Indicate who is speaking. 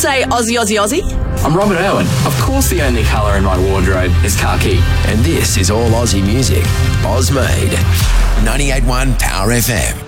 Speaker 1: say Aussie, Aussie, Aussie.
Speaker 2: I'm Robert Irwin. Of course the only colour in my wardrobe is khaki.
Speaker 3: And this is all Aussie music. Oz Made. 98.1 Power FM.